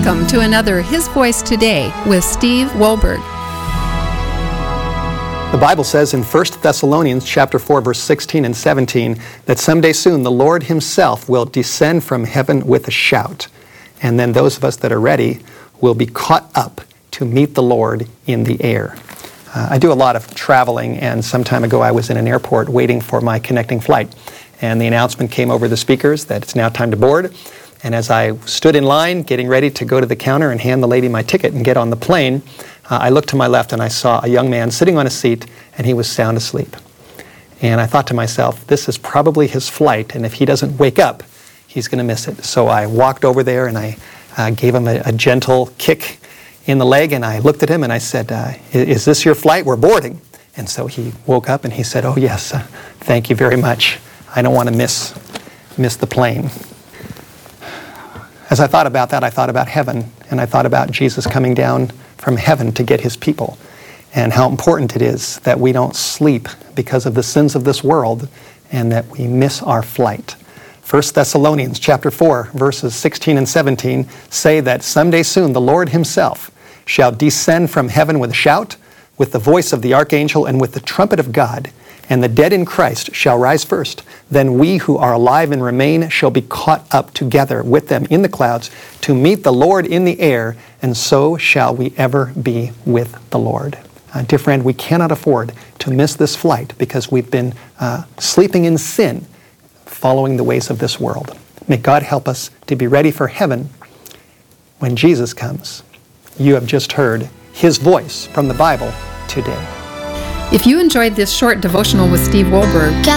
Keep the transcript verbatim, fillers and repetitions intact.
Welcome to another His Voice Today with Steve Wohlberg. The Bible says in First Thessalonians chapter four, verse sixteen and seventeen, that someday soon the Lord himself will descend from heaven with a shout. And then those of us that are ready will be caught up to meet the Lord in the air. Uh, I do a lot of traveling, and some time ago I was in an airport waiting for my connecting flight. And the announcement came over the speakers that it's now time to board. And as I stood in line, getting ready to go to the counter and hand the lady my ticket and get on the plane, uh, I looked to my left and I saw a young man sitting on a seat, and he was sound asleep. And I thought to myself, this is probably his flight, and if he doesn't wake up, he's going to miss it. So I walked over there and I uh, gave him a, a gentle kick in the leg, and I looked at him and I said, uh, is this your flight? We're boarding. And so he woke up and he said, oh yes, uh, thank you very much. I don't want to miss, miss the plane. As I thought about that, I thought about heaven, and I thought about Jesus coming down from heaven to get his people, and how important it is that we don't sleep because of the sins of this world and that we miss our flight. First Thessalonians chapter four, verses sixteen and seventeen say that someday soon the Lord himself shall descend from heaven with a shout, with the voice of the archangel, and with the trumpet of God. And the dead in Christ shall rise first. Then we who are alive and remain shall be caught up together with them in the clouds to meet the Lord in the air, and so shall we ever be with the Lord. Uh, dear friend, we cannot afford to miss this flight because we've been uh, sleeping in sin, following the ways of this world. May God help us to be ready for heaven when Jesus comes. You have just heard his voice from the Bible today. If you enjoyed this short devotional with Steve Wohlberg,